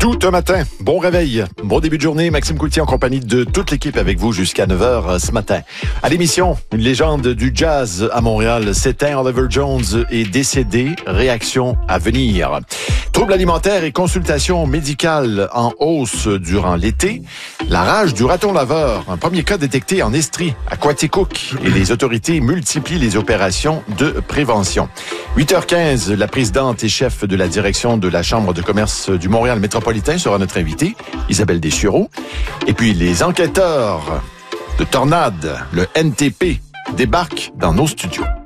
Tout un matin, bon réveil, bon début de journée. Maxime Coultier en compagnie de toute l'équipe avec vous jusqu'à 9h ce matin. À l'émission, une légende du jazz à Montréal s'éteint. Oliver Jones est décédé. Réaction à venir. Troubles alimentaires et consultations médicales en hausse durant l'été. La rage du raton laveur, un premier cas détecté en Estrie, à Coaticook. Et les autorités multiplient les opérations de prévention. 8h15, la présidente et chef de la direction de la Chambre de commerce du Montréal métropolitain sera notre invitée, Isabelle Dessureau. Et puis les enquêteurs de Tornade, le NTP, débarquent dans nos studios.